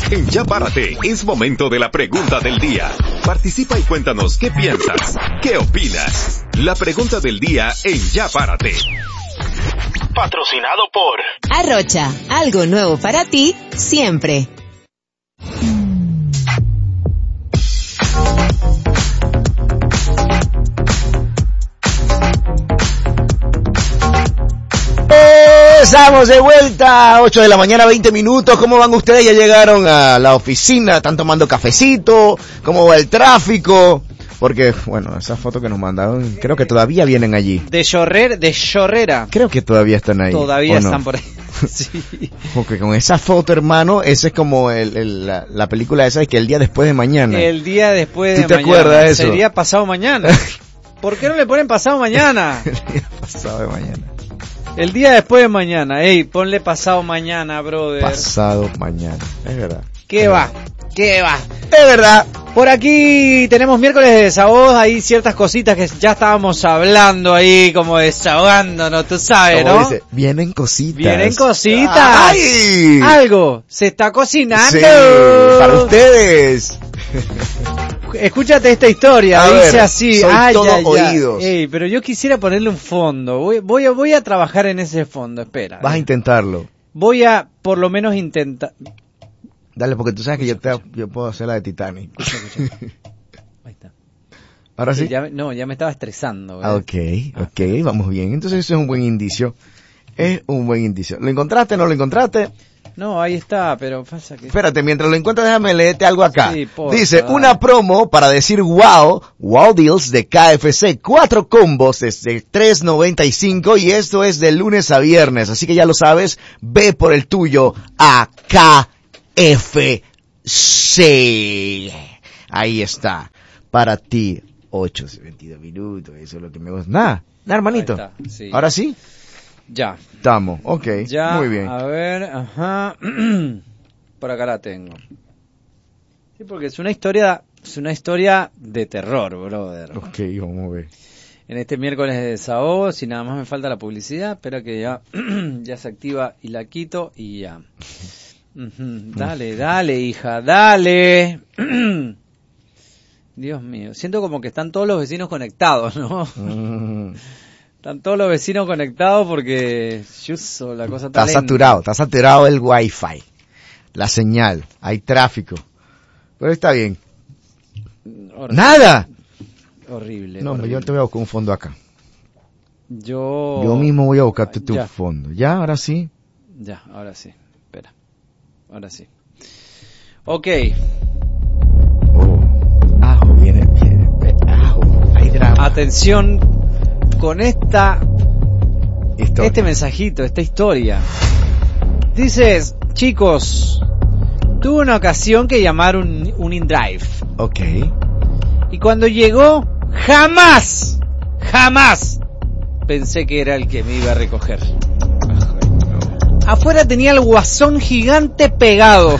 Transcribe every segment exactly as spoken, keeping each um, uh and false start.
En Ya Párate es momento de la pregunta del día. Participa y cuéntanos qué piensas, qué opinas. La pregunta del día en Ya Párate. Patrocinado por Arrocha, algo nuevo para ti, siempre. Estamos de vuelta, ocho de la mañana, veinte minutos. ¿Cómo van ustedes? Ya llegaron a la oficina, están tomando cafecito. ¿Cómo va el tráfico? Porque, bueno, esas fotos que nos mandaron, creo que todavía vienen allí. De Chorrer, de Chorrera. Creo que todavía están ahí. Todavía no? están por ahí. Sí. Porque con esa foto, hermano, ese es como el, el, la, la película esa, es que el día después de mañana. El día después de ¿Tú te mañana. acuerdas de eso? Sería pasado mañana. ¿Por qué no le ponen pasado mañana? El día pasado de mañana. El día después de mañana. Ey, ponle pasado mañana, brother. Pasado mañana, es verdad. ¿Qué va? ¿Qué va? Es verdad. Por aquí tenemos miércoles de desahogo, hay ciertas cositas que ya estábamos hablando ahí, como desahogándonos, tú sabes, Como ¿no? dice, vienen cositas. Vienen cositas. ¡Ay! Algo se está cocinando. Sí, para ustedes. Escúchate esta historia, A dice ver, así. soy ay, todo ay, ay. oídos. Ey, pero yo quisiera ponerle un fondo. Voy, voy, a, voy a trabajar en ese fondo, espera. Vas a intentarlo. Voy a, por lo menos, intentar. Dale, porque tú sabes que yo, te, yo puedo hacer la de Titanic. Escucha, escucha. Ahí está. ¿Ahora sí? Ya, no, ya me estaba estresando. Ah, ok, ok, vamos bien. Entonces eso es un buen indicio. Es un buen indicio. ¿Lo encontraste? ¿No lo encontraste? No, ahí está, pero pasa que... Espérate, mientras lo encuentras, déjame leerte algo acá. Sí, porfa, Dice, dale. una promo para decir wow, wow deals de K F C. Cuatro combos desde tres noventa y cinco y esto es de lunes a viernes. Así que ya lo sabes, ve por el tuyo a K F C. Ahí está. Para ti, ocho, veintidós minutos, eso es lo que me gusta. Nada, nada, hermanito. Ahí está, sí. ¿Ahora sí? Ya. Estamos, ok, Ya, muy bien. a ver, ajá. Por acá la tengo. Sí, porque es una historia, es una historia de terror, brother. Ok, vamos a ver. En este miércoles de desahogo, si nada más me falta la publicidad, espera que ya, ya se activa y la quito y ya. Ujú, dale, dale, hija, dale. Dios mío, siento como que están todos los vecinos conectados, ¿no? Mm. Están todos los vecinos conectados porque yuso, la cosa está Está saturado, está saturado el wifi, la señal, hay tráfico. Pero está bien. Horrible. ¡Nada! Horrible. No, horrible. yo te voy a buscar un fondo acá. Yo... Yo mismo voy a buscarte tu Ya. fondo. ¿Ya? ¿Ahora sí? Ya, ahora sí. Espera. Ahora sí. Ok. Oh, ajo, viene, viene, ve, ajo, hay drama. Atención con esta... Historia. Este mensajito, esta historia. Dices, chicos, tuve una ocasión que llamar un, un InDrive. Ok. Y cuando llegó, jamás, jamás pensé que era el que me iba a recoger. Afuera tenía el guasón gigante pegado.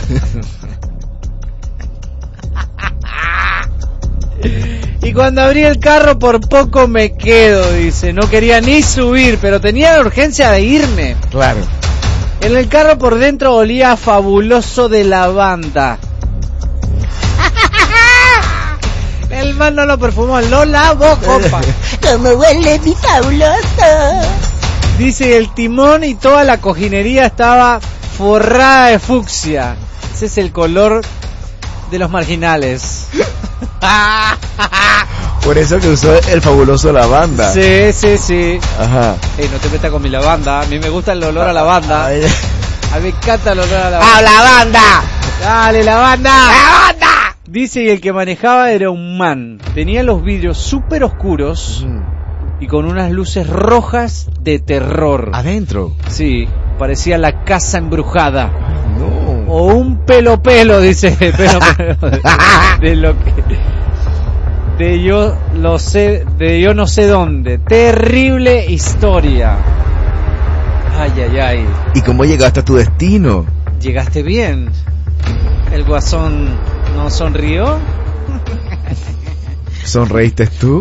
Y cuando abrí el carro por poco me quedo, dice. No quería ni subir, pero tenía la urgencia de irme. Claro. En el carro por dentro olía fabuloso de lavanda. El man no lo perfumó, lo lavó, compa. Como huele mi fabuloso. Dice, el timón y toda la cojinería estaba forrada de fucsia. Ese es el color de los marginales. Por eso que usó el fabuloso lavanda. Sí, sí, sí. Ajá. Ey, no te metas con mi lavanda. A mí me gusta el olor a lavanda. Ay, A mí me encanta el olor a lavanda. ¡A lavanda! ¡Dale, lavanda! ¡Lavanda! Dice que el que manejaba era un man. Tenía los vidrios súper oscuros y con unas luces rojas de terror. Adentro. Sí, parecía la casa embrujada. No. O un pelo pelo, dice. Pelo, pelo, de, de lo que... De yo lo sé, de yo no sé dónde. Terrible historia. Ay, ay, ay. ¿Y cómo llegaste a tu destino? Llegaste bien. El guasón no sonrió. ¿Sonreíste tú?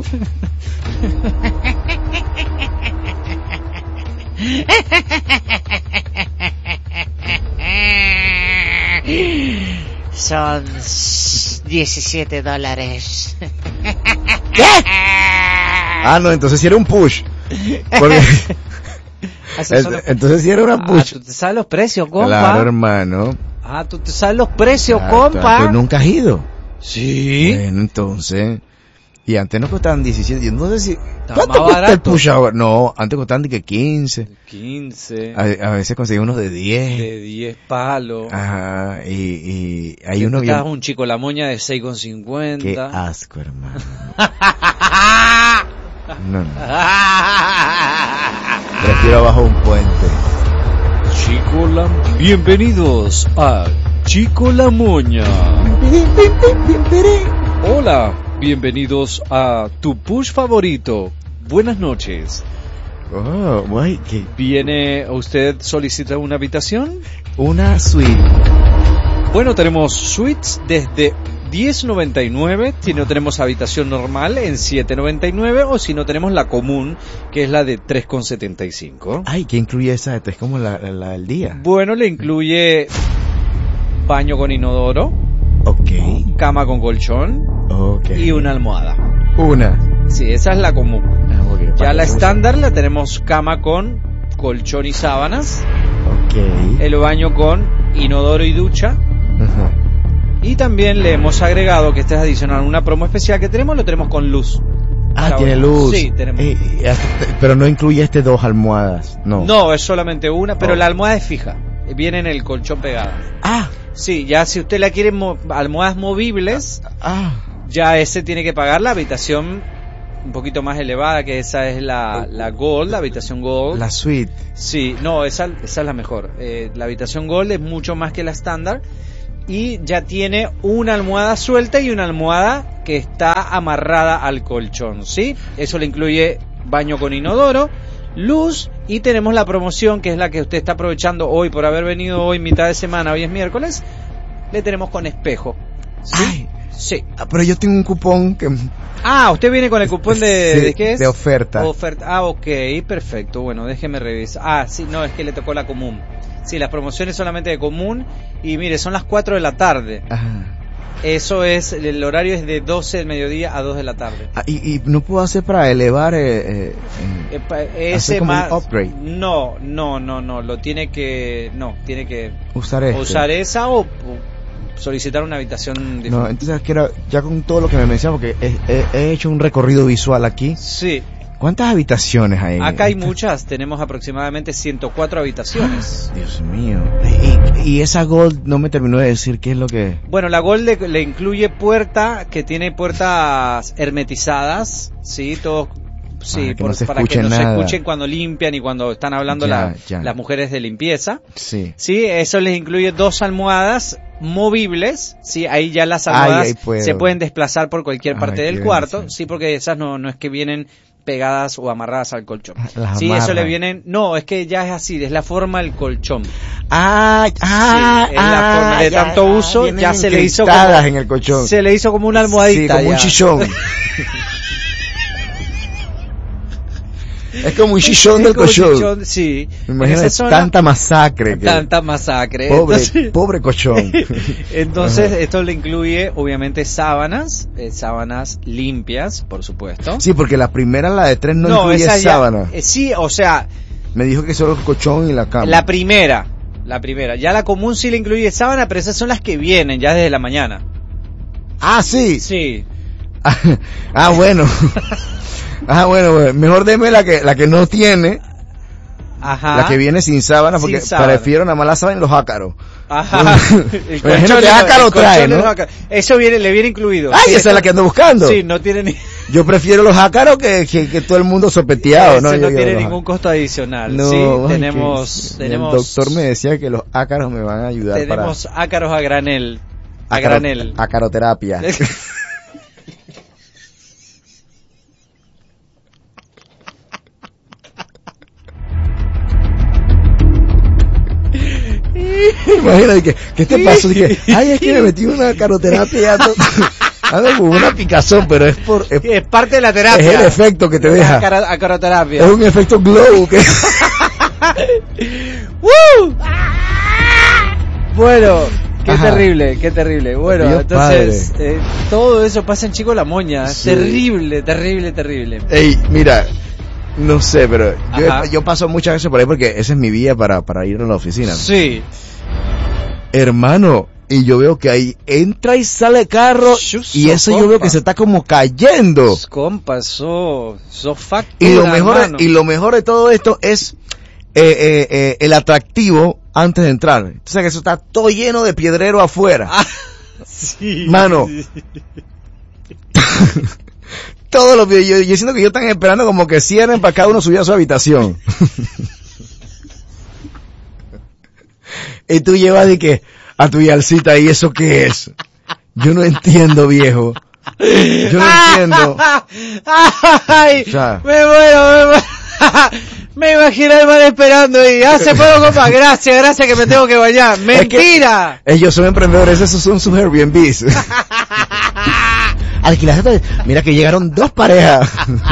Son diecisiete dólares. ¿Qué? Ah, no, entonces sí era un push. Porque... entonces sí era una push. Ah, ¿tú te sabes los precios, compa? Claro, hermano. Ah, ¿tú te sabes los precios, Ah, compa? ¿Tú nunca has ido? Sí. Bueno, entonces... Y antes no costaban diecisiete, yo no sé si... Estaba ¿Cuánto más cuesta el barato. push ahora? No, antes costaban de que quince. quince. A, a veces conseguí unos de diez. De diez palos. Ajá, y, y hay Te uno bien... costabas un chico la moña de seis con cincuenta. Qué asco, hermano. No, no. Prefiero abajo un puente. Chico la... Bienvenidos a Chico la Moña. Hola, bienvenidos a tu push favorito. Buenas noches. Oh, guay, que ¿Viene usted solicita una habitación? una suite. Bueno, tenemos suites desde diez noventa y nueve, si no tenemos habitación normal en siete noventa y nueve, o si no tenemos la común, que es la de tres con setenta y cinco. Ay, ¿qué incluye esa? Es como la, la, la del día. Bueno, le incluye baño con inodoro, Ok, cama con colchón ok. y una almohada. Una. Sí, esa es la común. Ah, porque Ya para la que se estándar la tenemos cama con colchón y sábanas, use. Ok. el baño con inodoro y ducha, Ajá. y también le hemos agregado, que este es adicional, una promo especial que tenemos, lo tenemos con luz. Ah, Ahora, tiene luz. Sí, tenemos. Eh, eh, hasta- pero no incluye este dos almohadas. No. No, es solamente una, pero Oh. la almohada es fija, viene en el colchón pegada. Ah, Sí, ya si usted la quiere mo- almohadas movibles, ah. ya ese tiene que pagar la habitación un poquito más elevada, que esa es la, la Gold, la habitación Gold. La suite. Sí, no, esa, esa es la mejor. Eh, la habitación Gold es mucho más que la estándar y ya tiene una almohada suelta y una almohada que está amarrada al colchón, ¿sí? Eso le incluye baño con inodoro, luz, y tenemos la promoción, que es la que usted está aprovechando hoy por haber venido hoy mitad de semana, hoy es miércoles, le tenemos con espejo. ¿Sí? Ay. Sí. Ah, pero yo tengo un cupón que... Ah, usted viene con el cupón de, Sí, ¿de qué es? de oferta. Oferta. Ah, ok, perfecto. Bueno, déjeme revisar. Ah, sí, no, es que le tocó la común. Sí, las promociones solamente de común. Y mire, son las cuatro de la tarde. Ajá. Eso es, el horario es de doce del mediodía a dos de la tarde. Ah, y, y no puedo hacer para elevar... Eh, eh, Eh, pa- Hacer ese como un más... upgrade. No, no, no, no. Lo tiene que... No, tiene que usar este. usar esa o, o solicitar una habitación No, diferente. entonces quiero, ya con todo lo que me mencionas, porque he, he- he hecho un recorrido visual aquí. Sí. ¿Cuántas habitaciones hay? Acá hay Esta- muchas. Tenemos aproximadamente ciento cuatro habitaciones. Dios mío. Y, y esa Gold no me terminó de decir qué es lo que... Bueno, la Gold le, le incluye puerta, que tiene puertas hermetizadas, sí, todo, sí, Para que por- no se para que escuche no se nada. escuchen cuando limpian y cuando están hablando Ya, la- ya. las mujeres de limpieza. Sí. Sí, eso les incluye dos almohadas movibles, sí, ahí ya las Ay, almohadas ahí puedo. se pueden desplazar por cualquier Ay, parte qué del cuarto, bendición. sí, porque esas no, no es que vienen pegadas o amarradas al colchón. Las Sí, eso le amarran. vienen, no, es que ya es así, es la forma del colchón. Ah, ah, Sí, es la ah, forma de ya, tanto ya, uso, vienen ya se le hizo encriptadas como, en el colchón. se le hizo como una almohadita. Sí, como un ya. chichón. Es como un chichón Es del como colchón. chichón, sí. Me imagino En esa zona, tanta masacre. Que... tanta masacre. Pobre, Entonces, pobre colchón. entonces Ajá. esto le incluye obviamente sábanas, eh, sábanas limpias, por supuesto. Sí, porque la primera, la de tres, no, incluye esa ya- sábana. eh, sí, o sea, Me dijo que solo el colchón y la cama. la primera, la primera. Ya la común sí le incluye sábana, pero esas son las que vienen ya desde la mañana. Ah, sí. Sí. Ah, bueno. Ah, bueno, bueno, mejor deme la que la que no tiene, Ajá. la que viene sin sábana, porque Sin sábana. prefiero nada más la sábana en los ácaros. Ajá. El Me imagino colchón que de- ácaro el colchón trae, de ¿no? los ácaros. Eso viene, le viene incluido. Ay, Sí, esa esto- es la que ando buscando. Sí, no tiene ni, Yo prefiero los ácaros que, que, que todo el mundo sopeteado, ese ¿no? no, Yo digo, tiene los ningún costo adicional. No, sí, ay, tenemos, que- tenemos, El doctor me decía que los ácaros me van a ayudar tenemos ácaros a granel, a para granel. acaroterapia. Imagínate que, ¿qué te pasó? Dije, ay, es que me metí una acaroterapia y ando, ando como una picazón, pero es por, es, Es parte de la terapia. es el efecto que te La deja. acaro- acaroterapia. Es un efecto glow que... ¡Woo! Bueno, Qué Ajá. terrible, qué terrible. Bueno, Dios entonces, eh, todo eso pasa en Chico La Moña. Sí. Terrible, terrible, terrible. Ey, mira, no sé, pero yo, Ajá. yo paso muchas veces por ahí porque esa es mi vía para, para ir a la oficina. Sí. Hermano, y yo veo que ahí entra y sale carro Chuzo, y eso yo veo compa. que se está como cayendo. Compa, sos, sos factura, Y lo mejor, hermano. y lo mejor de todo esto es eh, eh, eh, el atractivo antes de entrar. O sea que eso está todo lleno de piedrero afuera. Ah, sí. Mano. Todos los videos, yo, yo siento que ellos están esperando como que cierren para cada uno subir a su habitación. Y tú llevas de que a tu yalcita, ¿y eso qué es? Yo no entiendo, viejo. Yo no entiendo. Ay, O sea. me muero, me muero. Me imagino al man esperando y hace poco, compa. Gracias, gracias que me tengo que bañar. ¡Mentira! Es que ellos son emprendedores, esos son sus Airbnbs. Alquilaste, mira que llegaron dos parejas.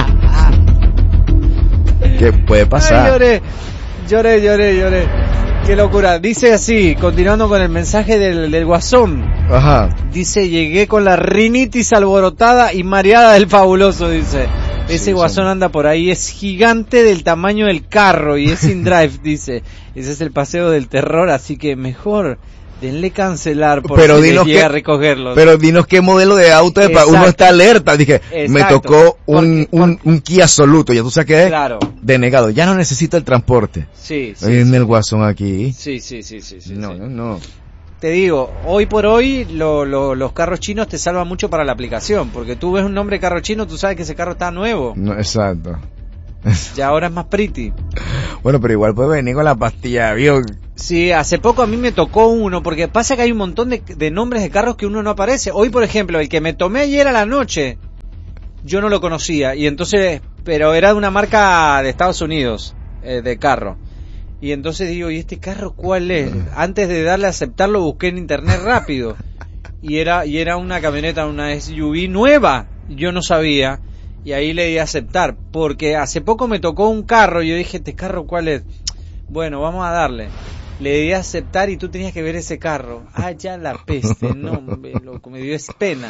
¿Qué puede Ay, pasar? lloré, lloré, lloré, lloré. Qué locura. Dice así, continuando con el mensaje del, del guasón. Ajá. Dice, llegué con la rinitis alborotada y mareada del fabuloso, dice. Ese Sí, guasón son- anda por ahí, es gigante del tamaño del carro y es sin drive, dice. Ese es el paseo del terror, así que mejor denle cancelar por Pero si les dinos llega que- a recogerlo. Pero dinos qué modelo de auto es para uno Exacto. está alerta. Dije, me Exacto. tocó un, Porque- un, un Kia Soluto, ya tú sabes qué es. Claro. Denegado, ya no necesito el transporte. Sí, sí, en sí. el guasón aquí. Sí, sí, sí, sí, sí, no, sí. no, no. Te digo, hoy por hoy lo, lo, los carros chinos te salvan mucho para la aplicación, porque tú ves un nombre de carro chino, tú sabes que ese carro está nuevo, No, exacto. ya ahora es más pretty. Bueno, pero igual puede venir con la pastilla de avión. Sí, hace poco a mí me tocó uno, porque pasa que hay un montón de, de nombres de carros que uno no aparece. Hoy, por ejemplo, el que me tomé ayer a la noche, yo no lo conocía, y entonces, pero era de una marca de Estados Unidos, eh, de carro. Y entonces digo, ¿y este carro cuál es? Antes de darle a aceptarlo busqué en internet rápido. Y era, y era una camioneta, una S U V nueva. Yo no sabía. Y ahí le di a aceptar. Porque hace poco me tocó un carro y yo dije, ¿este carro cuál es? Bueno, vamos a darle. Le di a aceptar y tú tenías que ver ese carro. Ah, ya la peste. No, me, loco, me dio es pena.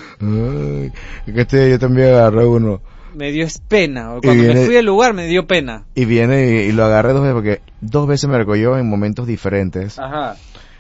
Ay, es que este, yo también agarré uno. Me dio es pena. Cuando viene- me fui al lugar me dio pena. Y viene y, y lo agarré dos veces porque dos veces me recogió en momentos diferentes. Ajá.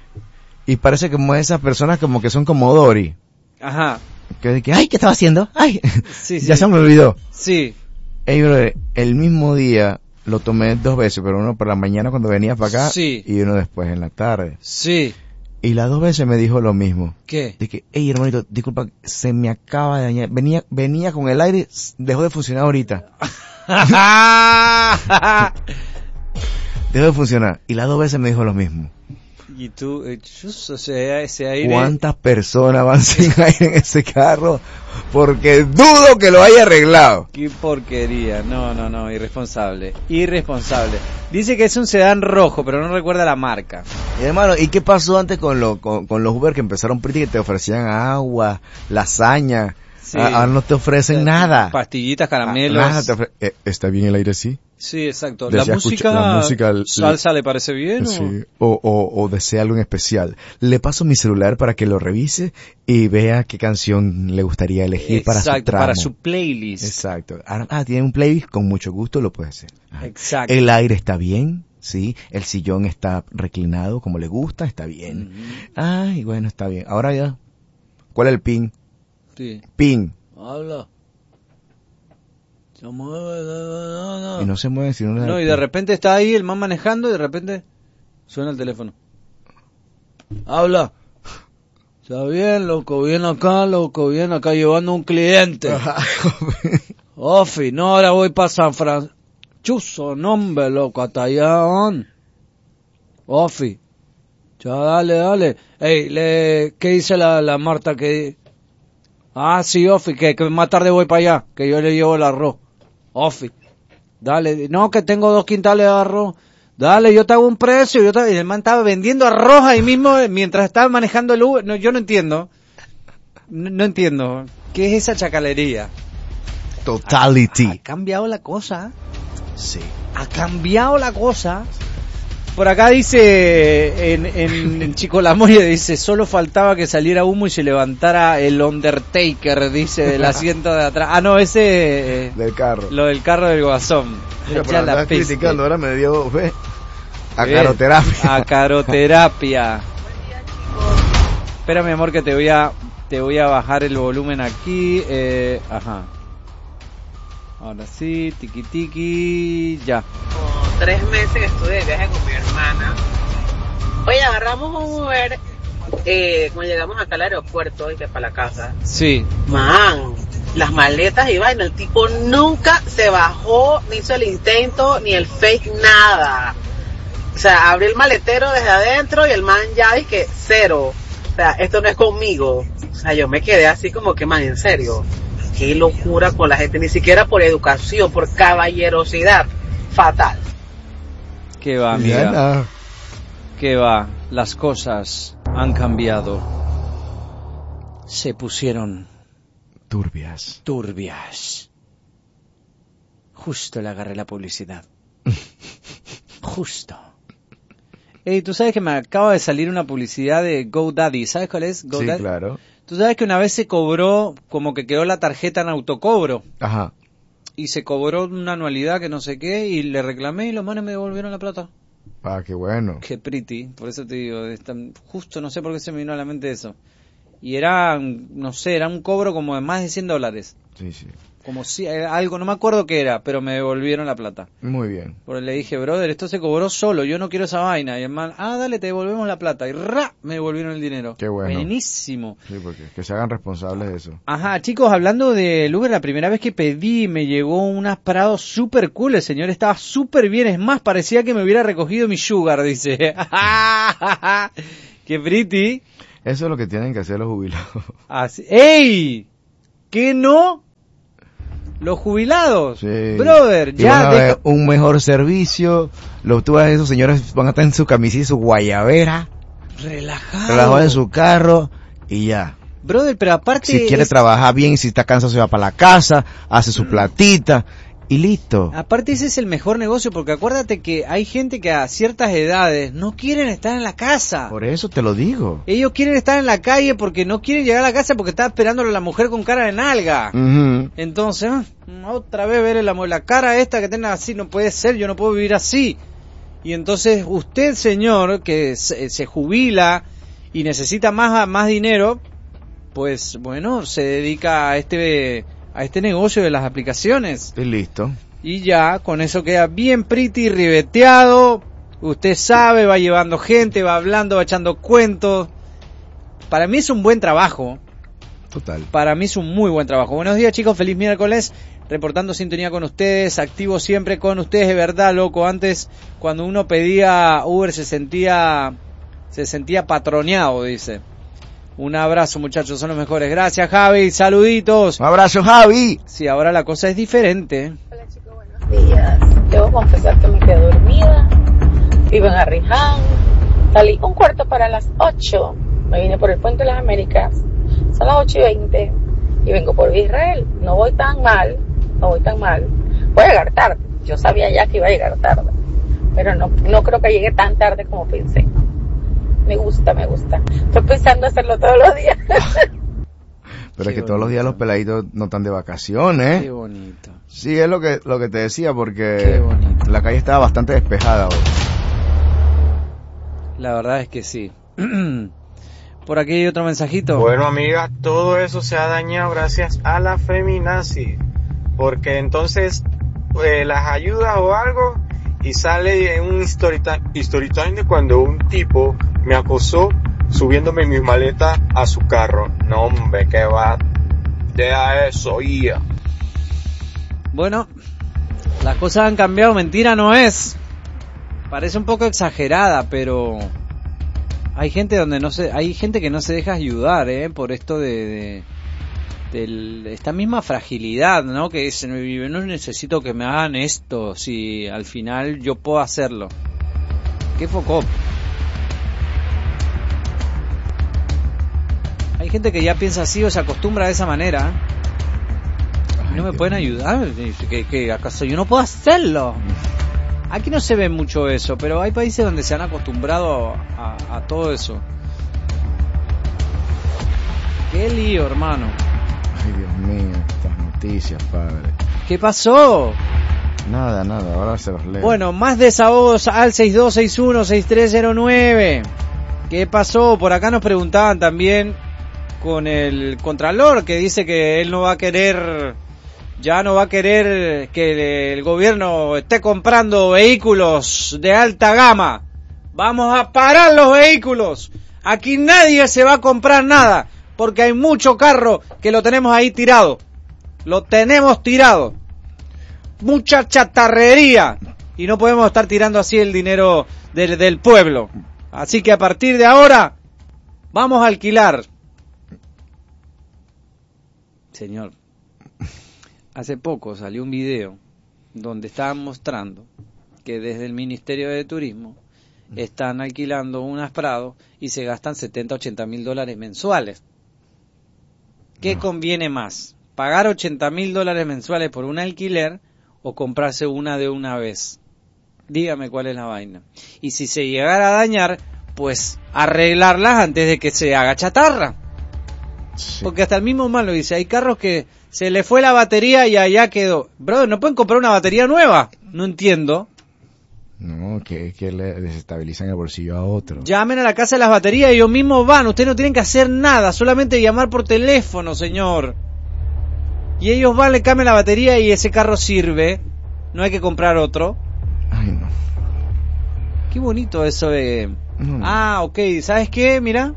Y parece como esas personas como que son como Dory. Ajá. Que, que ay, ¿qué estaba haciendo? Ay, Sí, ya sí. se me olvidó. Sí. Ey, brother, el mismo día lo tomé dos veces, pero uno por la mañana cuando venía para acá Sí. y uno después en la tarde. Sí. Y las dos veces me dijo lo mismo. ¿Qué? De que, hey hermanito, disculpa, se me acaba de dañar. Venía, venía con el aire, s- dejó de funcionar ahorita. Dejó de funcionar. Y las dos veces me dijo lo mismo. Y tú, eh, chus, o sea, ese aire... ¿Cuántas personas van sin aire en ese carro? Porque dudo que lo haya arreglado. Qué porquería. No, no, no, irresponsable. Irresponsable. Dice que es un sedán rojo, pero no recuerda la marca. Y hermano, ¿y qué pasó antes con, lo, con, con los Uber que empezaron pretty que te ofrecían agua, lasaña? Sí. A- Ahora no te ofrecen nada. Pastillitas, caramelos. Nada te ofre- eh, ¿Está bien el aire así? Sí, exacto. Desea La música, escuchar- la música, el- salsa le parece bien. Sí, ¿O? o, o, o desea algo en especial. Le paso mi celular para que lo revise y vea qué canción le gustaría elegir para su Exacto, tramo. para su playlist. Exacto. Ah, ah, tiene un playlist, con mucho gusto lo puede hacer. Ah. Exacto. El aire está bien, sí. El sillón está reclinado como le gusta, está bien. Ujú. Ay, bueno, está bien. Ahora ya. ¿Cuál es el pin? Sí. Pin. Habla. Se mueve, no, no. Y no se mueve si no le da No, el y de pin. repente está ahí el man manejando y de repente suena el teléfono. Habla. Está bien, loco, viene acá, loco, viene acá llevando un cliente. Ofi, no, ahora voy para San Francisco. Chuzo, nombre, loco, hasta allá, on. Ofi. Ya, dale, dale. Ey, le, ¿qué dice la, la Marta que... Ah, sí, Ofi, que, que más tarde voy para allá, que yo le llevo el arroz. Ofi. Dale, no, que tengo dos quintales de arroz. Dale, yo te hago un precio. Yo te... Y el man estaba vendiendo arroz ahí mismo eh, mientras estaba manejando el Uber. No, yo no entiendo. No, no entiendo. ¿Qué es esa chacalería? Totality. Ha cambiado la cosa. Sí. Ha cambiado la cosa. Por acá dice, en, en, en Chico La Moria dice, solo faltaba que saliera humo y se levantara el Undertaker, dice, del asiento de atrás. Ah, no, ese... Del carro. Lo del carro del Guasón. Mira, Ya la estás peste. criticando, ahora me dio, ve, acaroterapia. Acaroterapia. Espera, mi amor, que te voy a, te voy a bajar el volumen aquí. Eh, ajá. Ahora sí, tiki tiki, ya. Como tres meses que estuve de viaje con mi hermana. Oye, agarramos un Uber eh, cuando llegamos acá al aeropuerto y que para la casa. Sí. Man, las maletas y vaina, el tipo nunca se bajó, ni hizo el intento, ni el fake, nada. O sea, abrió el maletero desde adentro y el man ya y que cero. O sea, esto no es conmigo. O sea, yo me quedé así como que, man, en serio. Qué locura con la gente, ni siquiera por educación, por caballerosidad. Fatal. ¿Qué va, amiga? ¿Qué va? Las cosas han cambiado. Se pusieron turbias. Turbias. Justo le agarré la publicidad. Justo. Ey, tú sabes que me acaba de salir una publicidad de GoDaddy. ¿Sabes cuál es? GoDaddy. Sí, claro. Tú sabes que una vez se cobró, como que quedó la tarjeta en autocobro. Ajá. Y se cobró una anualidad que no sé qué, y le reclamé y los manes me devolvieron la plata. Ah, qué bueno. Qué pretty, por eso te digo, están, justo no sé por qué se me vino a la mente eso. Y era, no sé, era un cobro como de más de cien dólares. Sí, sí. Como si, algo, no me acuerdo qué era, pero me devolvieron la plata. Muy bien. Porque le dije, brother, esto se cobró solo, yo no quiero esa vaina. Y el man, ah, dale, te devolvemos la plata. Y ra, me devolvieron el dinero. Qué bueno. Buenísimo. Sí, porque que se hagan responsables de eso. Ajá, chicos, hablando del Uber, la primera vez que pedí me llegó unas parados súper cool. El señor estaba súper bien. Es más, parecía que me hubiera recogido mi sugar, dice. Qué pretty. Eso es lo que tienen que hacer los jubilados. Así. ¡Ey! ¿Qué no? Los jubilados, sí. Brother, y ya van a deja... ver un mejor servicio. Los tú ves, esos señores van a estar en su camisita y su guayabera, relajado, relajado en su carro y ya. Brother, pero aparte si quiere es... trabajar bien, si está cansado se va para la casa, hace su platita y listo. Aparte ese es el mejor negocio, porque acuérdate que hay gente que a ciertas edades no quieren estar en la casa. Por eso te lo digo. Ellos quieren estar en la calle porque no quieren llegar a la casa porque está esperándole a la mujer con cara de nalga. Uh-huh. Entonces, otra vez ver la, la cara esta que tenga así, no puede ser, yo no puedo vivir así. Y entonces usted, señor, que se, se jubila y necesita más, más dinero, pues bueno, se dedica a este... a este negocio de las aplicaciones. Y listo. Y ya, con eso queda bien pretty, ribeteado. Usted sabe, va llevando gente, va hablando, va echando cuentos. Para mí es un buen trabajo. Total. Para mí es un muy buen trabajo. Buenos días, chicos, feliz miércoles. Reportando sintonía con ustedes, activo siempre con ustedes, de verdad, loco. Antes, cuando uno pedía Uber, se sentía, se sentía patroneado, dice. Un abrazo, muchachos, son los mejores. Gracias, Javi, saluditos. Un abrazo, Javi. Sí, ahora la cosa es diferente. Hola, chicos, buenos días. Debo confesar que me quedé dormida. Vivo en Arriján. Salí un cuarto para las ocho. Me vine por el Puente de las Américas. Son las ocho y veinte. Y vengo por Israel. No voy tan mal. No voy tan mal. Voy a llegar tarde. Yo sabía ya que iba a llegar tarde. Pero no, no creo que llegue tan tarde como pensé. Me gusta, me gusta. Estoy pensando hacerlo todos los días. Pero Qué es que bonito. Todos los días los peladitos no están de vacaciones. Qué bonito. Sí, es lo que lo que te decía, porque Qué bonito. La calle estaba bastante despejada hoy. La verdad es que sí. Por aquí hay otro mensajito. Bueno, amiga, todo eso se ha dañado gracias a la feminazi. Porque entonces eh, las ayudas o algo y sale en un story time, story time de cuando un tipo me acosó subiéndome mis maletas a su carro. No, hombre, que va. Deja eso, ya. Bueno, las cosas han cambiado, mentira no es. Parece un poco exagerada, pero hay gente donde no se, hay gente que no se deja ayudar, eh, por esto de, de, de esta misma fragilidad, ¿no? Que dicen, no necesito que me hagan esto, si al final yo puedo hacerlo. ¿Qué foco? Hay gente que ya piensa así o se acostumbra de esa manera. Y no me pueden ayudar. ¿Que, que acaso yo no puedo hacerlo? Aquí no se ve mucho eso, pero hay países donde se han acostumbrado a, a todo eso. Qué lío, hermano. Ay, Dios mío, estas noticias, padre. ¿Qué pasó? Nada, nada, ahora se los leo. Bueno, más desahogos al seis dos seis uno seis tres cero nueve. ¿Qué pasó? Por acá nos preguntaban también con el Contralor, que dice que él no va a querer, ya no va a querer que el gobierno esté comprando vehículos de alta gama. Vamos a parar los vehículos. Aquí nadie se va a comprar nada, porque hay mucho carro que lo tenemos ahí tirado. Lo tenemos tirado. Mucha chatarrería. Y no podemos estar tirando así el dinero del, del pueblo. Así que a partir de ahora, vamos a alquilar. Señor, hace poco salió un video donde estaban mostrando que desde el Ministerio de Turismo están alquilando unas Prado y se gastan setenta, ochenta mil dólares mensuales. ¿Qué conviene más? ¿Pagar ochenta mil dólares mensuales por un alquiler o comprarse una de una vez? Dígame cuál es la vaina. Y si se llegara a dañar, pues arreglarlas antes de que se haga chatarra. Sí. Porque hasta el mismo man lo dice, hay carros que se le fue la batería y allá quedó. Brother, ¿no pueden comprar una batería nueva? No entiendo. No, que, que le desestabilizan el bolsillo a otro. Llamen a la casa de las baterías y ellos mismos van. Ustedes no tienen que hacer nada, solamente llamar por teléfono, señor. Y ellos van, le cambian la batería y ese carro sirve. No hay que comprar otro. Ay, no. Qué bonito eso de... No. Ah, ok, ¿sabes qué? Mira.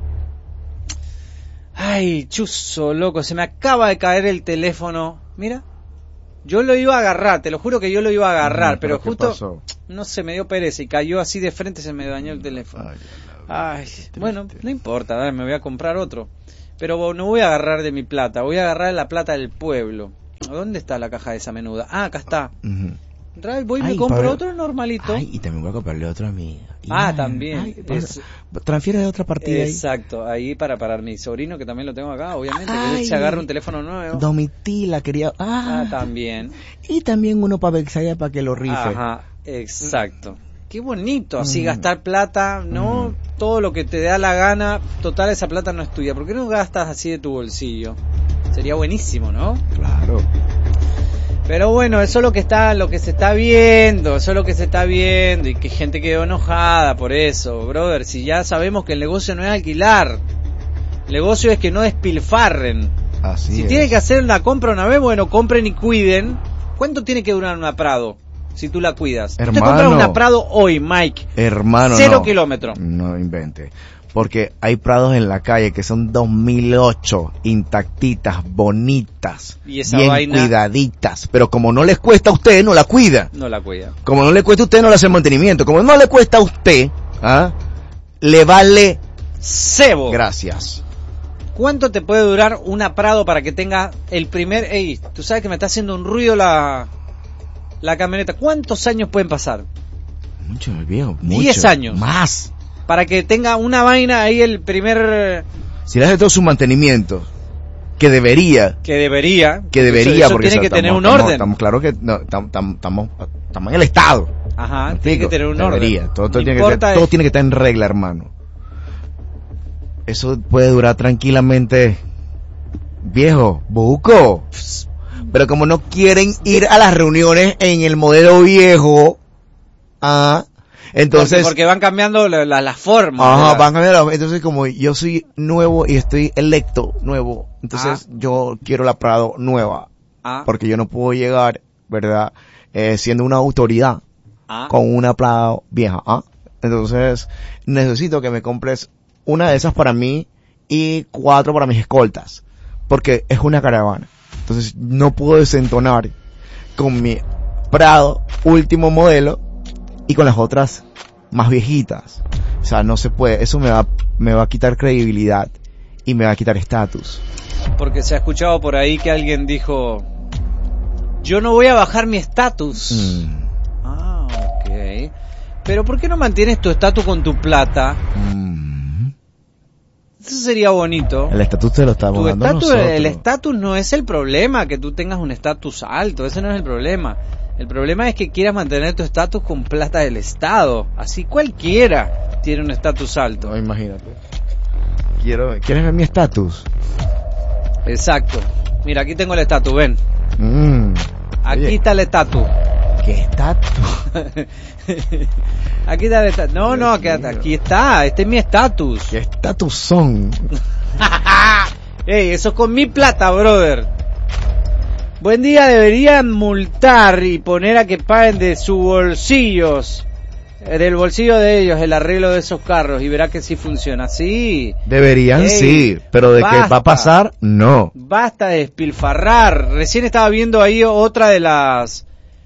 Ay, chuzo, loco, se me acaba de caer el teléfono. Mira. Yo lo iba a agarrar, te lo juro que yo lo iba a agarrar, no, pero, pero justo... Pasó? No se me dio pereza y cayó así de frente, se me dañó el teléfono. Ay, Ay bueno, no importa, dale, me voy a comprar otro. Pero no voy a agarrar de mi plata, voy a agarrar la plata del pueblo. ¿Dónde está la caja de esa menuda? Ah, acá está. Uh-huh. Voy y me compro Pablo, otro normalito. Ay, y también voy a comprarle otro a mi... Ah, también. Ay, es, transfiere de otra partida. Exacto, ahí. ahí para parar mi sobrino, que también lo tengo acá, obviamente, ay, que él se agarra un teléfono nuevo. Domitila quería... Ah, ah, también. Y también uno para Bexaya para que lo rife. Ajá, exacto. Qué bonito, así mm. gastar plata, ¿no? Mm. Todo lo que te da la gana, total, esa plata no es tuya. ¿Por qué no gastas así de tu bolsillo? Sería buenísimo, ¿no? Claro. Pero bueno, eso es lo que está, lo que se está viendo, eso es lo que se está viendo y que gente quedó enojada por eso, brother. Si ya sabemos que el negocio no es alquilar, el negocio es que no despilfarren. Así si es. Tienen que hacer una compra una vez, bueno, compren y cuiden. ¿Cuánto tiene que durar una Prado si tú la cuidas? Hermano, Usted compra una Prado hoy, Mike. Hermano, Cero no, kilómetros. No invente. Porque hay Prados en la calle que son dos mil ocho, intactitas, bonitas, ¿Y esa bien vaina? cuidaditas. Pero como no les cuesta a usted, no la cuida. No la cuida. Como no le cuesta a usted, no le hace mantenimiento. Como no le cuesta a usted, ¿ah? Le vale cebo. Gracias. ¿Cuánto te puede durar una Prado para que tenga el primer... Ey, tú sabes que me está haciendo un ruido la, la camioneta. ¿Cuántos años pueden pasar? Mucho, viejo. Mucho. Diez años. Más. Para que tenga una vaina ahí el primer... Si le hace todo su mantenimiento, que debería... Que debería. Que debería, eso, eso porque tiene eso, que estamos, tener un estamos, orden. Estamos claro que no, estamos, estamos, estamos en el Estado. Ajá, tiene que tener un debería. orden. Todo, todo, tiene que ser, todo tiene que estar en regla, hermano. Eso puede durar tranquilamente... Viejo, buco. Pero como no quieren ir a las reuniones en el modelo viejo... Ah... Entonces, porque, porque van cambiando la, la, la forma. Ajá, van cambiando. Entonces, como yo soy nuevo y estoy electo nuevo, entonces ah. yo quiero la Prado nueva. Ah. Porque yo no puedo llegar, ¿verdad? Eh, siendo una autoridad ah. con una Prado vieja. ¿ah? Entonces, necesito que me compres una de esas para mí y cuatro para mis escoltas. Porque es una caravana. Entonces, no puedo desentonar con mi Prado último modelo y con las otras más viejitas. O sea, no se puede. Eso me va, me va a quitar credibilidad y me va a quitar estatus. Porque se ha escuchado por ahí que alguien dijo, yo no voy a bajar mi estatus. Mm. Ah, ok. Pero ¿por qué no mantienes tu estatus con tu plata? Mm. Eso sería bonito. El estatus te lo estamos dando nosotros. El estatus no es el problema, que tú tengas un estatus alto. Ese no es el problema. El problema es que quieras mantener tu estatus con plata del Estado. Así cualquiera tiene un estatus alto. No, imagínate. Quiero, ¿quieres ver mi estatus? Exacto. Mira, aquí tengo el estatus, ven. Mm. Aquí Oye, está el estatus. ¿qué estatus? Aquí está el estatus. No, no, aquí, aquí está. Este es mi estatus. ¿Qué estatus son? Ey, eso es con mi plata, brother. Buen día, deberían multar y poner a que paguen de sus bolsillos, del bolsillo de ellos, el arreglo de esos carros, y verá que sí funciona. Sí. Deberían, Ey, sí, pero de basta. que va a pasar, no. Basta de despilfarrar. Recién estaba viendo ahí otra de las,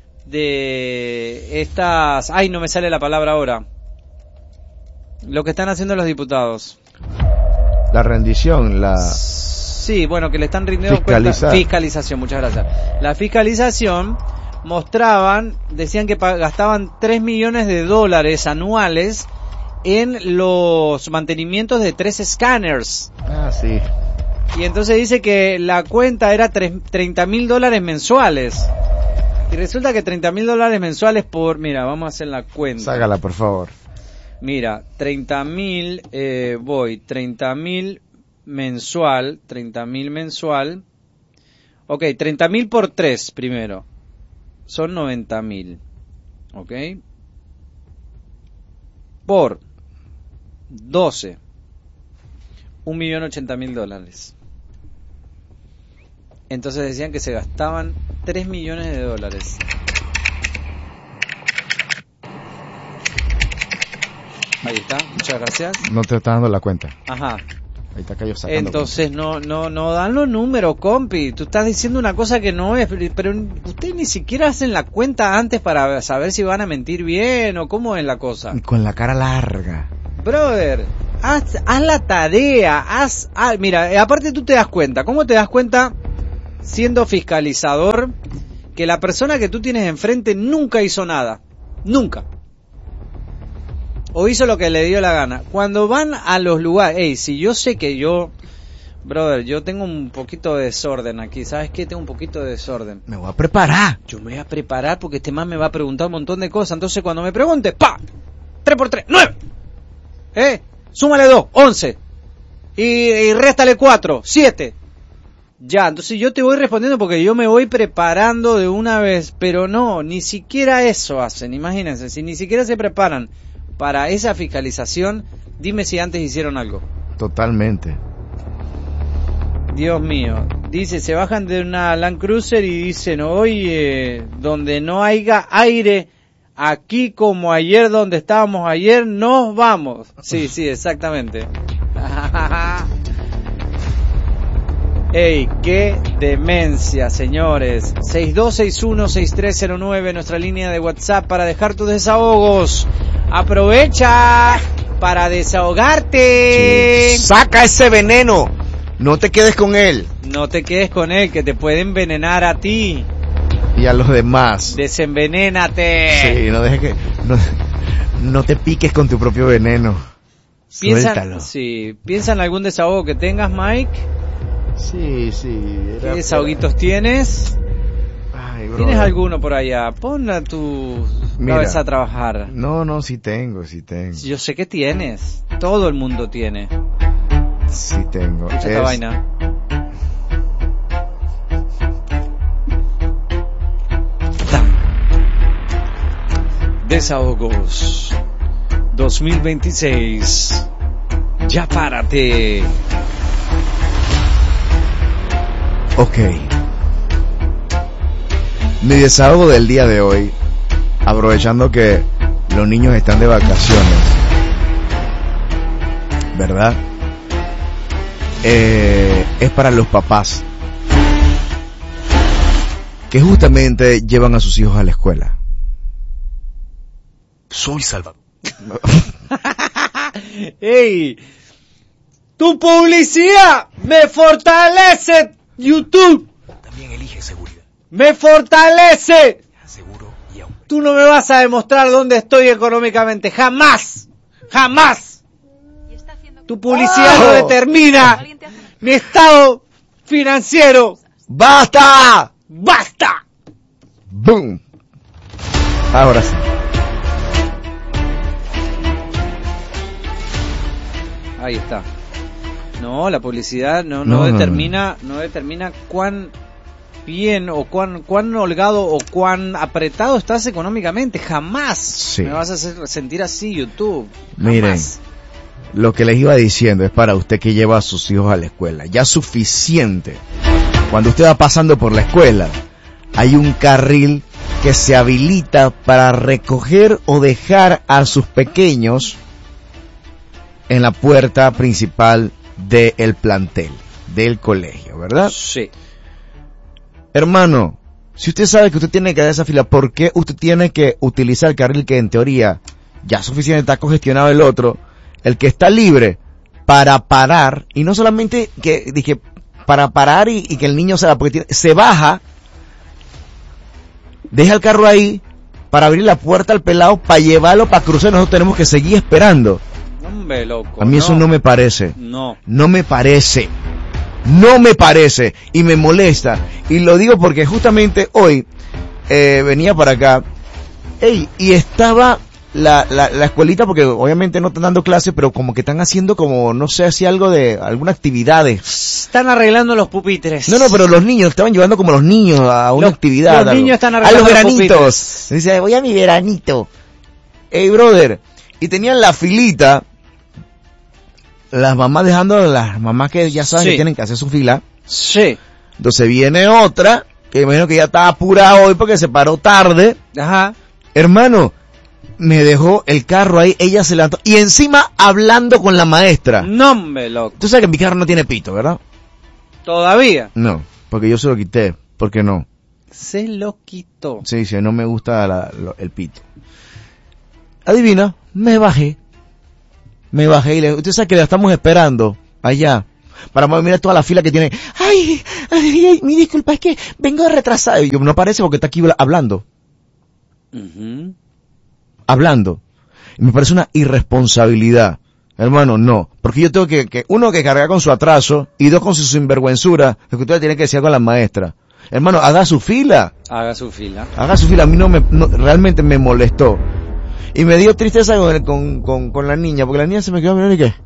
de estas, ay, no me sale la palabra ahora. Lo que están haciendo los diputados. La rendición, la... Sí, bueno, que le están rindiendo Fiscalizar. cuenta. Fiscalización, muchas gracias. La fiscalización mostraban, decían que pa- gastaban tres millones de dólares anuales en los mantenimientos de tres escáneres. Ah, sí. Y entonces dice que la cuenta era treinta mil dólares mensuales. Y resulta que treinta mil dólares mensuales por... Mira, vamos a hacer la cuenta. Sácala, por favor. Mira, treinta mil, eh, voy, treinta mil mensual, treinta mil mensual. Ok, treinta mil por tres primero. Son noventa mil. Ok. Por doce. Un millón ochenta mil dólares. Entonces decían que se gastaban tres millones de dólares. Ahí está, muchas gracias. No te está dando la cuenta. Ajá. Ahí está Cayo sacando. Entonces no no no dan los números, compi. Tú estás diciendo una cosa que no es, pero, pero ustedes ni siquiera hacen la cuenta antes para saber si van a mentir bien o cómo es la cosa. Y con la cara larga. Brother, haz, haz la tarea, haz, haz... Mira, eh, aparte tú te das cuenta. ¿Cómo te das cuenta siendo fiscalizador que la persona que tú tienes enfrente nunca hizo nada? Nunca. O hizo lo que le dio la gana. Cuando van a los lugares, hey, si yo sé que yo, brother, yo tengo un poquito de desorden aquí, ¿sabes qué? Tengo un poquito de desorden. Me voy a preparar. Yo me voy a preparar porque este man me va a preguntar un montón de cosas. Entonces cuando me pregunte, ¡pa! tres por tres, nueve. ¿Eh? Súmale dos, once. Y, y réstale cuatro, siete. Ya, entonces yo te voy respondiendo porque yo me voy preparando de una vez. Pero no, ni siquiera eso hacen, imagínense. Si ni siquiera se preparan para esa fiscalización, dime si antes hicieron algo. Totalmente. Dios mío. Dice, se bajan de una Land Cruiser y dicen, oye, donde no haya aire, aquí como ayer donde estábamos ayer, nos vamos. Sí, sí, exactamente. Ey, qué demencia, señores. seis dos seis uno seis tres cero nueve, nuestra línea de WhatsApp para dejar tus desahogos. Aprovecha para desahogarte. Sí. Saca ese veneno. No te quedes con él. No te quedes con él, que te puede envenenar a ti. Y a los demás. Desenvenénate. Sí, no dejes que... No, no te piques con tu propio veneno. Piensa, Suéltalo. sí, piensa en algún desahogo que tengas, Mike. Sí, sí. ¿Qué Era... desahoguitos tienes? Ay, bro. ¿Tienes alguno por allá? Pon a tu Mira, cabeza a trabajar. No, no, sí tengo, sí tengo. Yo sé que tienes. Todo el mundo tiene. Sí tengo. Escucha Es... esta vaina. Desahogos dos mil veintiséis. Ya párate. Ok. Mi desahogo del día de hoy, aprovechando que los niños están de vacaciones, ¿verdad? Eh, es para los papás que justamente llevan a sus hijos a la escuela. Soy Salvador. ¡Ey! ¡Tu publicidad me fortalece, YouTube! También elige seguridad. ¡Me fortalece! Seguro y aún. Tú no me vas a demostrar dónde estoy económicamente. ¡Jamás! ¡Jamás! Tu publicidad no determina mi estado financiero. ¡Basta! ¡Basta! ¡Boom! Ahora sí. Ahí está. No, la publicidad no, No, no, no, determina, no. no determina cuán bien o cuán, cuán holgado o cuán apretado estás económicamente. Jamás Sí. me vas a hacer sentir así, YouTube. Jamás. Miren, lo que les iba diciendo es para usted que lleva a sus hijos a la escuela. Ya suficiente. Cuando usted va pasando por la escuela, hay un carril que se habilita para recoger o dejar a sus pequeños en la puerta principal del plantel, del colegio, ¿verdad? Sí. Hermano, si usted sabe que usted tiene que dar esa fila, ¿por qué usted tiene que utilizar el carril que en teoría ya suficiente está congestionado el otro, el que está libre para parar, y no solamente que dije para parar y, y que el niño se va, porque tiene, se baja, deja el carro ahí para abrir la puerta al pelado, para llevarlo, para cruzar, nosotros tenemos que seguir esperando. Hombre, loco. A mí no. eso no me parece. No. No me parece. No me parece. Y me molesta. Y lo digo porque justamente hoy eh, venía para acá. Ey, y estaba la, la, la escuelita, porque obviamente no están dando clases, pero como que están haciendo como, no sé, así algo de, alguna actividades. Están arreglando los pupitres. No, no, pero los niños, estaban llevando como los niños a una Los- actividad. los algo. niños están a arreglando los los veranitos. pupitres. Dice, voy a mi veranito. Ey, brother. Y tenían la filita, las mamás dejando, las mamás que ya saben Sí. que tienen que hacer su fila. Sí. Entonces viene otra, que imagino que ya estaba apurada hoy porque se paró tarde. Ajá. Hermano, me dejó el carro ahí, ella se levantó, y encima hablando con la maestra. No, hombre, loco. Tú sabes que mi carro no tiene pito, ¿verdad? Todavía. No, porque yo se lo quité. ¿Por qué no? Se lo quitó. Sí, sí, no me gusta la- lo- el pito. Adivina, me bajé. Me bajé y le, usted sabe que la estamos esperando allá. Para mirar toda la fila que tiene. Ay, ay, ay, mi disculpa, es que vengo retrasado. Y yo, no parece porque está aquí hablando. Ujú. Hablando. Y me parece una irresponsabilidad. Hermano, no. Porque yo tengo que, que uno, que cargar con su atraso, y dos, con su sinvergüenzura, lo que usted tiene que decir con la maestra. Hermano, haga su fila. Haga su fila. Haga su fila. A mí no me, no, realmente me molestó. Y me dio tristeza con, el- con, con, con la niña, porque la niña se me quedó mirando y qué.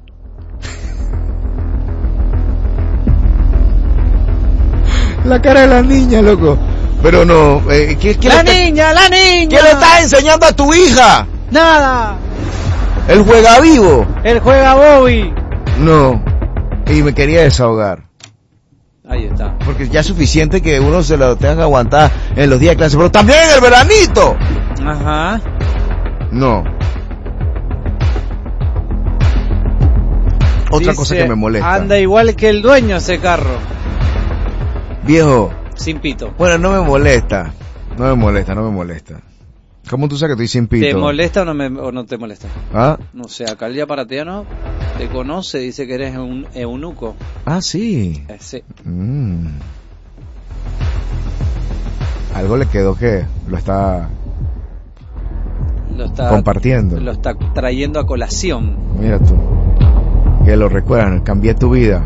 La cara de la niña, loco. Pero no, eh, ¿qué, qué ¡La le está- niña, la niña! ¿qué le estás enseñando a tu hija? ¡Nada! El juega vivo. ¡El juega Bobby! No. Y me quería desahogar. Ahí está. Porque ya es suficiente que uno se lo tenga que aguantar en los días de clase. Pero también en el veranito. Ajá. No. Otra Dice, cosa que me molesta. Anda igual que el dueño ese carro. Viejo. Sin pito. Bueno, no me molesta. No me molesta, no me molesta. ¿Cómo tú sabes que estoy sin pito? ¿Te molesta o no, me, o no te molesta? ¿Ah? No sé, acá el Yaparateano te conoce, dice que eres un eunuco. Ah, sí. Eh, sí. Mm. Algo le quedó que lo está Lo está compartiendo. Lo está trayendo a colación. Mira tú. Que lo recuerdan, cambié tu vida.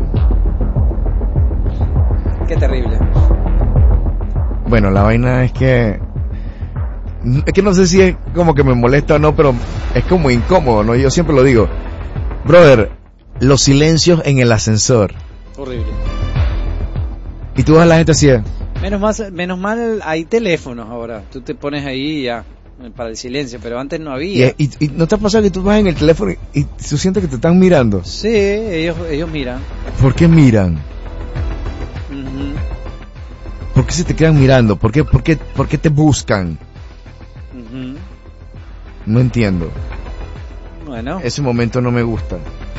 Qué terrible. Bueno, la vaina es que... Es que no sé si es como que me molesta o no, pero es como incómodo, ¿no? Yo siempre lo digo. Brother, los silencios en el ascensor. Horrible. Y tú ves a la gente así. ¿eh? Menos mal, menos mal hay teléfonos ahora. Tú te pones ahí ya para el silencio, pero antes no Y, había. y, y no te ha pasado que tú vas en el teléfono y, y tú sientes que te están mirando. Sí, ellos ellos miran. ¿Por qué miran? Ujú, ¿Por qué se te quedan mirando? ¿Por qué, por qué, por qué te buscan? ujú. No entiendo. Bueno, Ese momento no me gusta.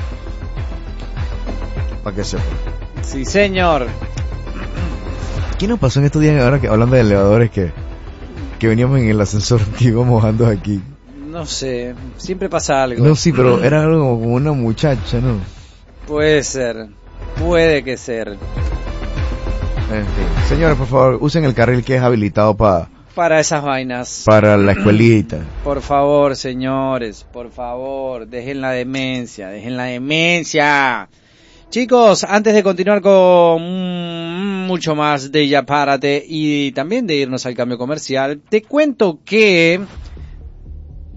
Para que sepa. sí señor. ¿Qué nos pasó en estos días ahora que hablando de elevadores que, que veníamos en el ascensor que íbamos ando aquí? No sé, siempre pasa algo. No, sí, pero era algo como una muchacha, ¿no? Puede ser, puede que ser. En fin. Señores, por favor, usen el carril que es habilitado pa, Para esas vainas. para la escuelita. Por favor, señores, por favor, dejen la demencia, dejen la demencia. Chicos, antes de continuar con mm, mucho más de Ya Párate y también de irnos al cambio comercial, te cuento que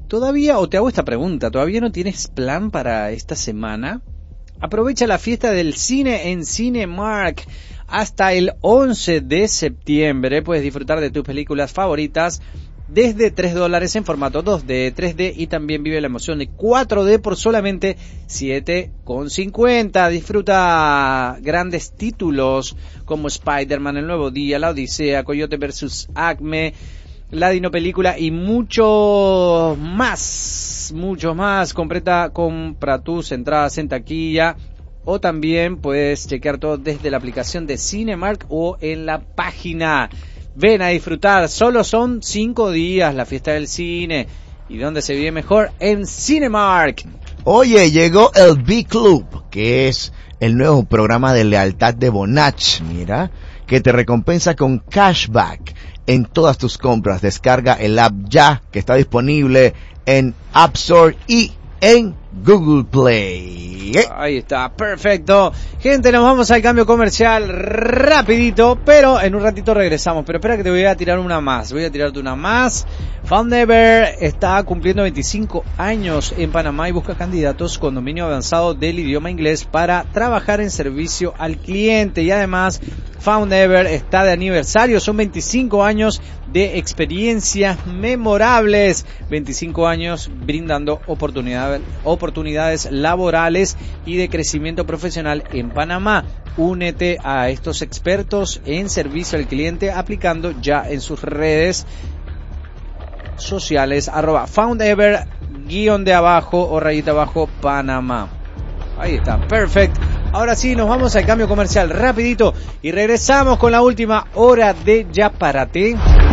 ¿Todavía, o te hago esta pregunta, todavía no tienes plan para esta semana? Aprovecha la fiesta del cine en Cinemark. Hasta el once de septiembre puedes disfrutar de tus películas favoritas desde tres dólares en formato dos D, tres D y también vive la emoción de cuatro D por solamente siete con cincuenta. Disfruta grandes títulos como Spider-Man, El Nuevo Día, La Odisea, Coyote versus Acme, La Dino Película y mucho más, mucho más. Completa, compra tus entradas en taquilla o también puedes chequear todo desde la aplicación de Cinemark o en la página. Ven a disfrutar, solo son cinco días la fiesta del cine. ¿Y dónde se vive mejor? En Cinemark. Oye, llegó el B-Club, que es el nuevo programa de lealtad de Bonach, mira, que te recompensa con cashback en todas tus compras. Descarga el app ya, que está disponible en App Store y en Google Play. ¿Eh? Ahí está, perfecto. Gente, nos vamos al cambio comercial rapidito, pero en un ratito regresamos. Pero espera que te voy a tirar una más, voy a tirarte una más. Foundever está cumpliendo veinticinco años en Panamá y busca candidatos con dominio avanzado del idioma inglés para trabajar en servicio al cliente. Y además, Foundever está de aniversario, son veinticinco años de experiencias memorables, veinticinco años brindando oportunidades, oportunidades laborales y de crecimiento profesional en Panamá. Únete a estos expertos en servicio al cliente aplicando ya en sus redes sociales, arroba Foundever, guión de abajo o rayita abajo Panamá. Ahí está, perfecto. Ahora sí, nos vamos al cambio comercial rapidito y regresamos con la última hora de Ya Párate.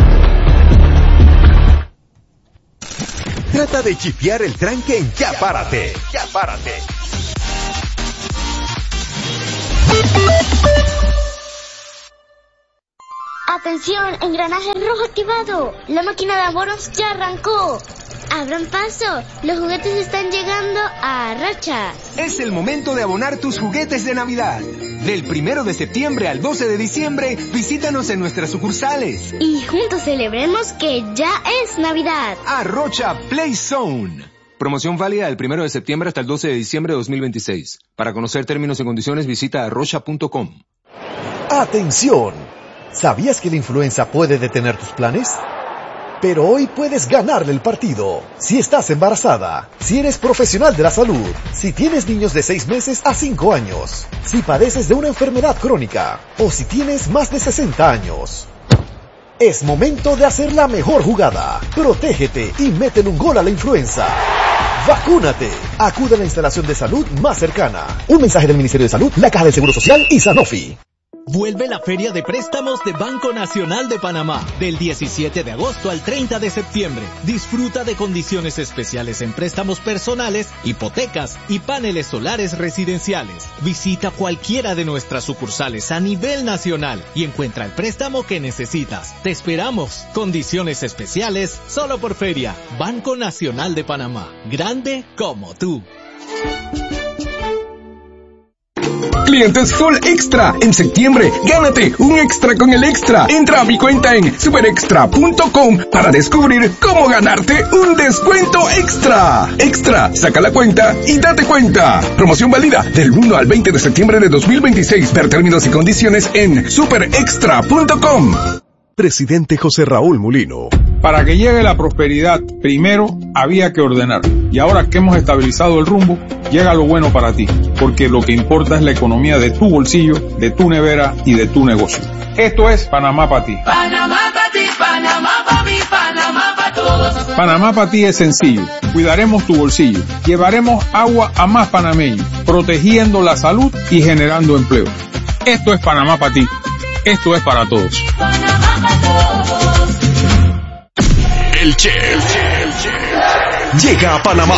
Trata de chipear el tranque en Ya Párate. Ya Párate. Atención, engranaje rojo activado. La máquina de abonos ya arrancó. Abran paso, los juguetes están llegando a Arrocha. Es el momento de abonar tus juguetes de Navidad. Del primero de septiembre al doce de diciembre, visítanos en nuestras sucursales. Y juntos celebremos que ya es Navidad. Arrocha Play Zone. Promoción válida del primero de septiembre hasta el doce de diciembre de dos mil veintiséis. Para conocer términos y condiciones, visita arrocha punto com. ¡Atención! ¿Sabías que la influenza puede detener tus planes? Pero hoy puedes ganarle el partido. Si estás embarazada, si eres profesional de la salud, si tienes niños de seis meses a cinco años, si padeces de una enfermedad crónica o si tienes más de sesenta años. Es momento de hacer la mejor jugada. Protégete y métele un gol a la influenza. ¡Vacúnate! Acude a la instalación de salud más cercana. Un mensaje del Ministerio de Salud, la Caja del Seguro Social y Sanofi. Vuelve la Feria de Préstamos de Banco Nacional de Panamá, del diecisiete de agosto al treinta de septiembre. Disfruta de condiciones especiales en préstamos personales, hipotecas y paneles solares residenciales. Visita cualquiera de nuestras sucursales a nivel nacional y encuentra el préstamo que necesitas. Te esperamos. Condiciones especiales solo por Feria. Banco Nacional de Panamá. Grande como tú. Clientes Full Extra. En septiembre, gánate un extra con el extra. Entra a mi cuenta en super extra punto com para descubrir cómo ganarte un descuento extra. Extra, saca la cuenta y date cuenta. Promoción válida del uno al veinte de septiembre de dos mil veintiséis. Ver términos y condiciones en super extra punto com. Presidente José Raúl Mulino. Para que llegue la prosperidad, primero había que ordenar. Y ahora que hemos estabilizado el rumbo, llega lo bueno para ti. Porque lo que importa es la economía de tu bolsillo, de tu nevera y de tu negocio. Esto es Panamá para ti. Panamá para ti, Panamá para mí, Panamá para todos. Panamá para ti es sencillo. Cuidaremos tu bolsillo. Llevaremos agua a más panameños, protegiendo la salud y generando empleo. Esto es Panamá para ti. Esto es para todos. Panamá para todos. El Che, el Che, el Che llega a Panamá.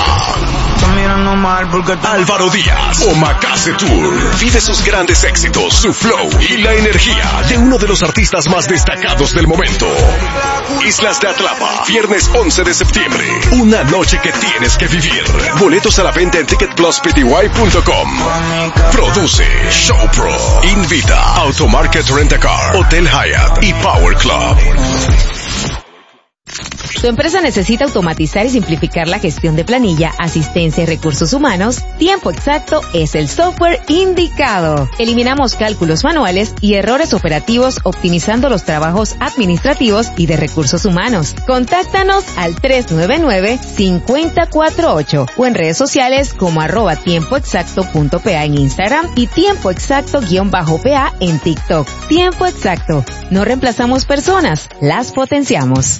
Álvaro Díaz, Omakase Tour. Vive sus grandes éxitos, su flow y la energía de uno de los artistas más destacados del momento. Islas de Atlapa, viernes once de septiembre. Una noche que tienes que vivir. Boletos a la venta en ticket plus p t y punto com. Produce Showpro. Invita Automarket Rent a Car, Hotel Hyatt y Power Club. ¿Tu empresa necesita automatizar y simplificar la gestión de planilla, asistencia y recursos humanos? Tiempo Exacto es el software indicado. Eliminamos cálculos manuales y errores operativos, optimizando los trabajos administrativos y de recursos humanos. Contáctanos al tres nueve nueve, cinco cero cuatro ocho o en redes sociales como arroba tiempo exacto punto p a en Instagram y tiempo exacto guión bajo p a en TikTok. Tiempo Exacto. No reemplazamos personas, las potenciamos.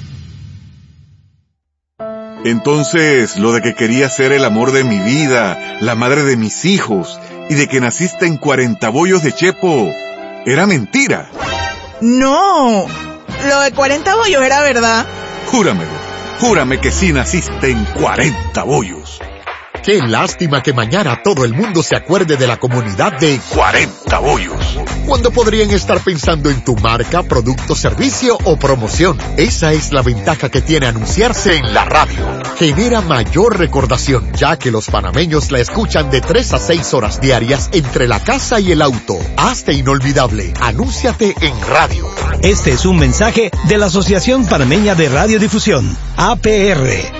Entonces, lo de que quería ser el amor de mi vida, la madre de mis hijos, y de que naciste en cuarenta bollos de Chepo, era mentira. No, lo de cuarenta bollos era verdad. Júramelo, júrame que sí naciste en cuarenta bollos. Qué lástima que mañana todo el mundo se acuerde de la comunidad de cuarenta bollos, cuando podrían estar pensando en tu marca, producto, servicio o promoción. Esa es la ventaja que tiene anunciarse en la radio. Genera mayor recordación, ya que los panameños la escuchan de tres a seis horas diarias entre la casa y el auto. Hazte inolvidable. Anúnciate en radio. Este es un mensaje de la Asociación Panameña de Radiodifusión, A P R.